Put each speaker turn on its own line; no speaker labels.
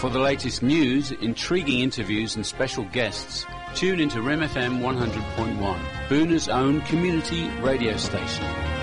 For the latest news, intriguing interviews and special guests, tune into REM FM 100.1, Boona's own community radio station.